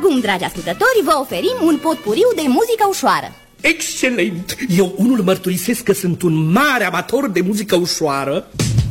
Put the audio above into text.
acum, dragi ascultători, vă oferim un potpuriu de muzică ușoară. Excelent! Eu unul mărturisesc că sunt un mare amator de muzică ușoară.